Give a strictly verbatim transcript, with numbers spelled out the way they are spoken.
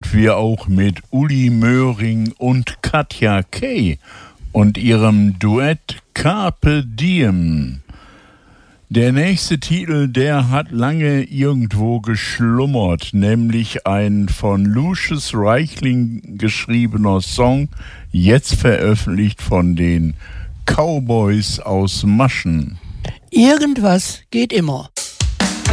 sind wir auch mit Uli Möhring und Katja Kay und ihrem Duett Carpe Diem. Der nächste Titel, der hat lange irgendwo geschlummert, nämlich ein von Lucius Reichling geschriebener Song, jetzt veröffentlicht von den Cowboys aus Maschen. Irgendwas geht immer.